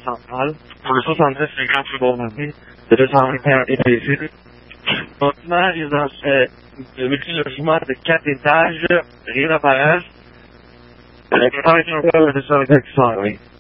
centrale. Pour le 70, c'est grand plus bon année, de 221 EPC. Bâtiment résidentiel de multilogement de 4 étages, rien d'apparent. La plupart est encore de 225 oui.